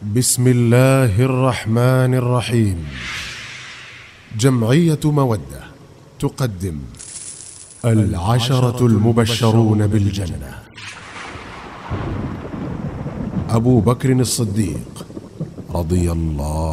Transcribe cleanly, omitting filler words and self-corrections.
بسم الله الرحمن الرحيم. جمعية مودة تقدم 10 المبشرون بالجنة. أبو بكر الصديق رضي الله